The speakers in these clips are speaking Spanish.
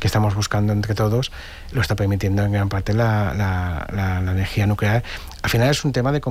estamos buscando entre todos, lo está permitiendo en gran parte la energía nuclear. Al final es un tema de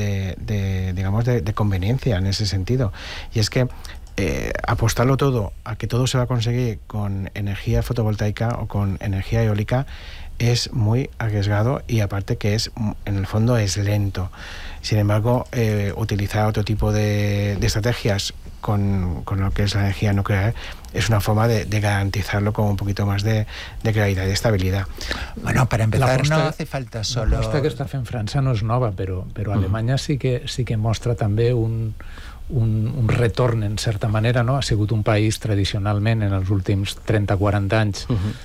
conveniencia en ese sentido, y es que apostarlo todo a que todo se va a conseguir con energía fotovoltaica o con energía eólica es muy arriesgado, y aparte que en el fondo es lento. Sin embargo, utilizar otro tipo de estrategias con lo que es la energía nuclear es una forma de garantizarlo con un poquito más de claridad y de estabilidad. Bueno, para empezar no hace falta solo... La aposta que està fent França no és nova, però Alemanya sí que mostra també un retorn, en certa manera, no? Ha sigut un país tradicionalment en els últims 30-40 anys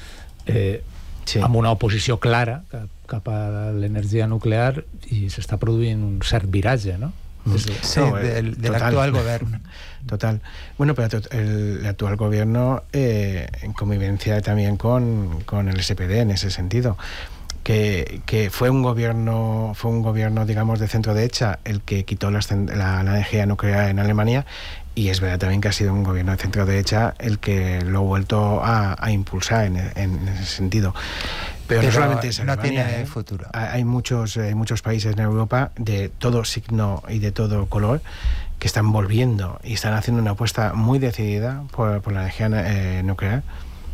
amb una oposició clara cap a l'energia nuclear, i s'està produint un cert viratge, no? Del actual gobierno. Total. Bueno, pero el actual gobierno en convivencia también con el SPD en ese sentido. Que fue un gobierno, digamos, de centro-derecha el que quitó la energía nuclear en Alemania, y es verdad también que ha sido un gobierno de centro-derecha el que lo ha vuelto a impulsar en ese sentido. Pero no solamente es Alemania, no tiene futuro. Hay muchos países en Europa de todo signo y de todo color que están volviendo y están haciendo una apuesta muy decidida por la energía nuclear.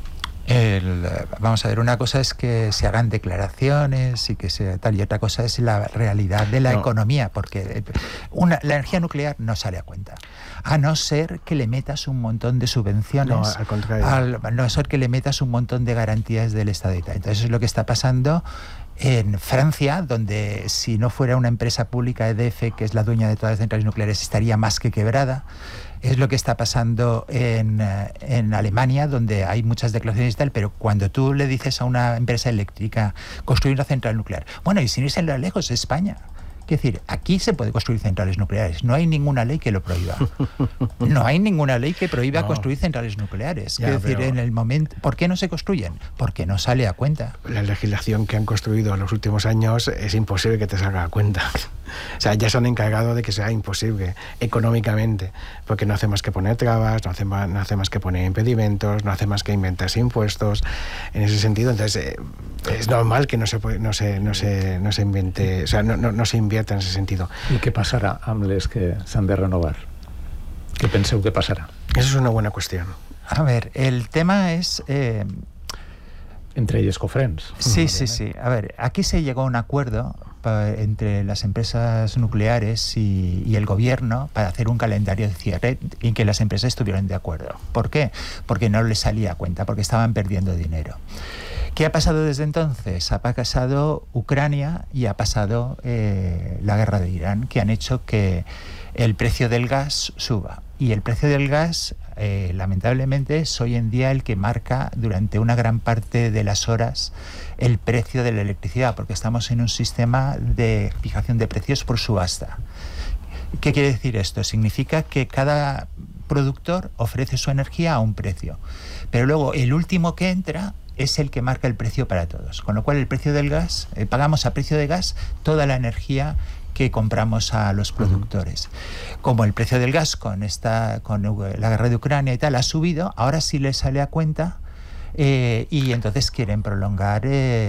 Vamos a ver, una cosa es que se hagan declaraciones y que sea tal, y otra cosa es la realidad de la economía, porque la energía nuclear no sale a cuenta, a no ser que le metas un montón de subvenciones, no, al contrario, a no ser que le metas un montón de garantías del Estado y tal. Entonces es lo que está pasando en Francia, donde si no fuera una empresa pública, EDF, que es la dueña de todas las centrales nucleares, estaría más que quebrada. Es lo que está pasando en Alemania, donde hay muchas declaraciones y tal, pero cuando tú le dices a una empresa eléctrica construir una central nuclear, bueno, y sin irse lejos, España. Es decir, aquí se puede construir centrales nucleares. No hay ninguna ley que lo prohíba. No hay ninguna ley que prohíba construir centrales nucleares. Es decir, en el momento... ¿Por qué no se construyen? Porque no sale a cuenta. La legislación que han construido en los últimos años es imposible que te salga a cuenta. O sea, ya se han encargado de que sea imposible económicamente, porque no hace más que poner trabas, no hace más que poner impedimentos, no hace más que inventarse impuestos. En ese sentido, entonces es normal que no se invente, o sea, no se invierta en ese sentido. I què passarà amb les que s'han de renovar? Què penseu que passarà? Eso es una buena cuestión. A ver, el tema es... entre ellos Cofrents. Sí. A ver, aquí se llegó a un acuerdo entre las empresas nucleares y el gobierno para hacer un calendario de cierre y que las empresas estuvieran de acuerdo. ¿Por qué? Porque no les salía a cuenta, porque estaban perdiendo dinero. ¿Qué ha pasado desde entonces? Ha pasado Ucrania y ha pasado la guerra de Irán, que han hecho que el precio del gas suba. Y el precio del gas, lamentablemente, es hoy en día el que marca durante una gran parte de las horas el precio de la electricidad, porque estamos en un sistema de fijación de precios por subasta. ¿Qué quiere decir esto? Significa que cada productor ofrece su energía a un precio, pero luego el último que entra es el que marca el precio para todos, con lo cual el precio del gas, pagamos a precio de gas toda la energía que compramos a los productores. Como el precio del gas con la guerra de Ucrania y tal ha subido, ahora sí les sale a cuenta y entonces quieren prolongar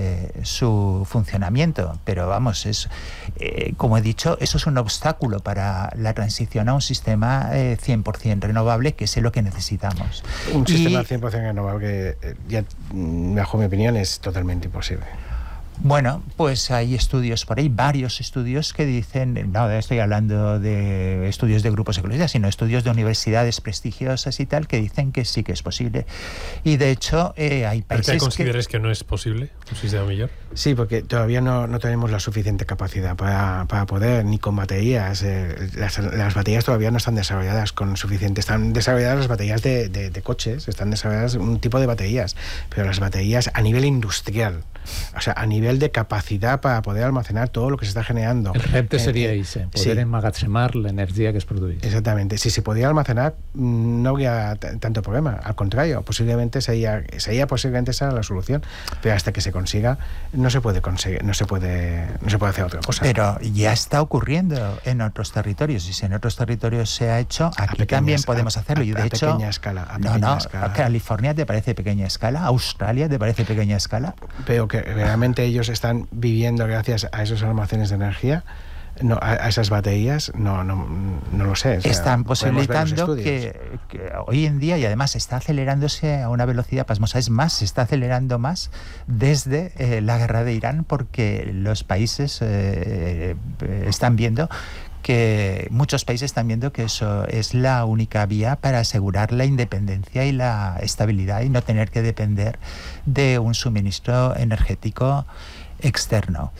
su funcionamiento. Pero vamos, como he dicho, eso es un obstáculo para la transición a un sistema 100% renovable, que es lo que necesitamos. Un sistema 100% renovable que, ya, bajo mi opinión, es totalmente imposible. Bueno, pues hay estudios por ahí, varios estudios que dicen, no estoy hablando de estudios de grupos ecologistas, sino estudios de universidades prestigiosas y tal, que dicen que sí que es posible. Y de hecho hay países ¿Pero consideras que no es posible un sistema mejor? Sí, porque todavía no tenemos la suficiente capacidad para poder, ni con baterías. Las baterías todavía no están desarrolladas con suficiente. Están desarrolladas las baterías de coches, están desarrolladas un tipo de baterías, pero las baterías a nivel industrial, o sea, a nivel nivel de capacidad para poder almacenar todo lo que se está generando. El repte seria ese, poder emmagatzemar l'energia que es produís. Exactamente. Si se podía almacenar, no habría tanto problema. Al contrario, posiblemente sería posiblemente esa la solución. Pero hasta que se consiga, no se puede conseguir, no se puede hacer otra cosa. Pero ya está ocurriendo en otros territorios, y si en otros territorios se ha hecho, aquí también podemos hacerlo. Y de hecho, pequeña escala. California te parece pequeña escala, Australia te parece pequeña escala. Pero que realmente ellos están viviendo gracias a esos almacenes de energía, no, a esas baterías, no lo sé. O sea, están posibilitando que hoy en día, y además está acelerándose a una velocidad pasmosa, es más, se está acelerando más desde la guerra de Irán, porque los países están viendo que muchos países están viendo que eso es la única vía para asegurar la independencia y la estabilidad y no tener que depender de un suministro energético externo.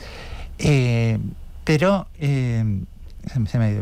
Pero se me ha ido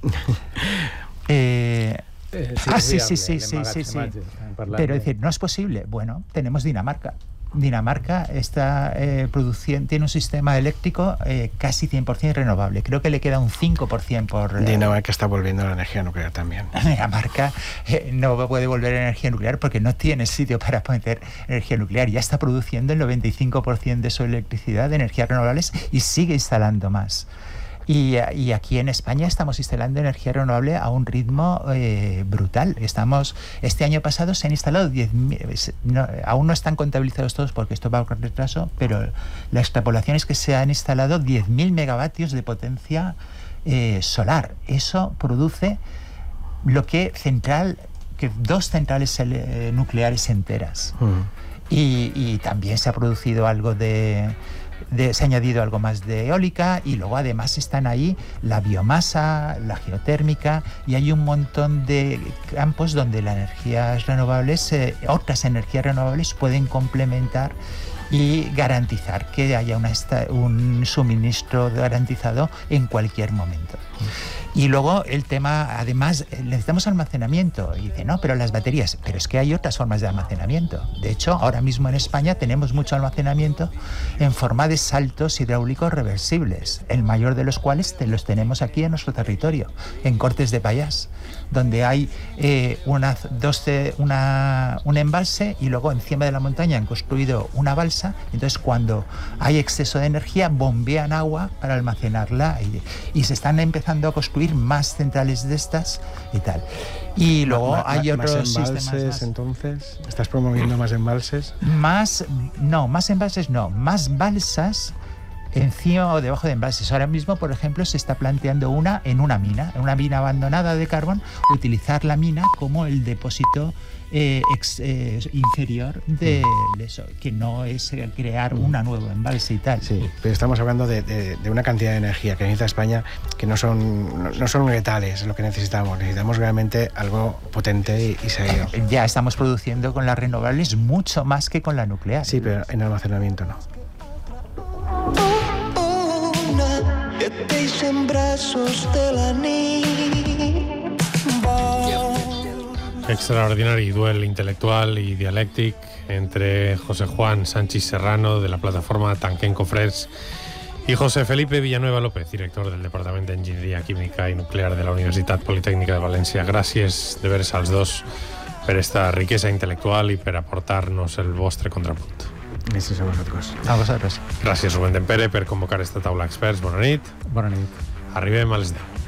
sí. Pero decir, no es posible. Bueno, tenemos Dinamarca. Dinamarca está tiene un sistema eléctrico casi 100% renovable. Creo que le queda un 5% por... Dinamarca está volviendo a la energía nuclear también. Dinamarca no puede volver a la energía nuclear porque no tiene sitio para poner energía nuclear. Ya está produciendo el 95% de su electricidad de energías renovables y sigue instalando más. Y aquí en España estamos instalando energía renovable a un ritmo brutal. Este año pasado se han instalado 10.000, aún no están contabilizados todos porque esto va con retraso, pero la extrapolación es que se han instalado 10.000 megavatios de potencia solar. Eso produce lo que dos centrales nucleares enteras. Y también se ha producido algo se ha añadido algo más de eólica, y luego además están ahí la biomasa, la geotérmica, y hay un montón de campos donde las energías renovables, otras energías renovables pueden complementar y garantizar que haya un suministro garantizado en cualquier momento. Y luego el tema, además, necesitamos almacenamiento. Y dice, no, pero las baterías. Pero es que hay otras formas de almacenamiento. De hecho, ahora mismo en España tenemos mucho almacenamiento en forma de saltos hidráulicos reversibles, el mayor de los cuales los tenemos aquí en nuestro territorio, en Cortes de Pallás, donde hay un embalse, y luego encima de la montaña han construido una balsa. Entonces, cuando hay exceso de energía, bombean agua para almacenarla, y se están empezando a construir más centrales de estas y tal. Y luego hay otros sistemas más. Entonces, ¿estás promoviendo más embalses? Más embalses no, más balsas encima o debajo de embalses. Ahora mismo, por ejemplo, se está planteando en una mina abandonada de carbón, utilizar la mina como el depósito inferior de eso, que no es crear una nueva embalse y tal. Sí, pero estamos hablando de una cantidad de energía que necesita España que no son letales lo que necesitamos. Necesitamos realmente algo potente y serio. Ya estamos produciendo con las renovables mucho más que con la nuclear. Sí, pero en almacenamiento no. Que et deixi en braços de la nit. Extraordinari duel intelectual y dialéctic entre José Juan Sánchez Serrano, de la plataforma Tanquenco Freds, y José Felipe Villanueva López, director del Departament d'Enginyeria Química i Nuclear de la Universitat Politécnica de València. Gràcies de veres als dos per esta riquesa intel·lectual i per aportar-nos el vostre contrapunt. Gràcies a vosaltres. A vosaltres. Gràcies, Rubén Dempere, per convocar esta taula d'experts. Bona nit. Bona nit. Arribem a les 10.